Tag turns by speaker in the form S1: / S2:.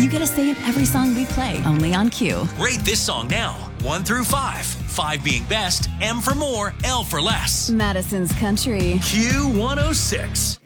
S1: you get a say in every song we play, only on Q.
S2: Rate this song now, 1 through 5. 5 being best, M for more, L for less.
S1: Madison's Country.
S2: Q106.